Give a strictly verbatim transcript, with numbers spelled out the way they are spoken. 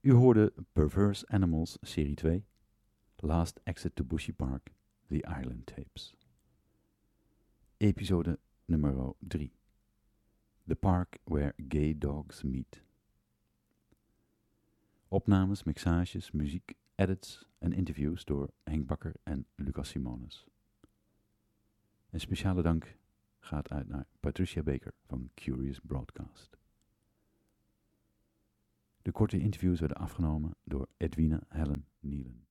U hoorde Perverse Animals serie twee, Last Exit to Bushy Park, The Island Tapes. Episode nummer drie, The Park Where Gay Dogs Meet. Opnames, mixages, muziek, edits en interviews door Henk Bakker en Lucas Simonis. Een speciale dank gaat uit naar Patricia Baker van Curious Broadcast. De korte interviews werden afgenomen door Edwina Helen Nielen.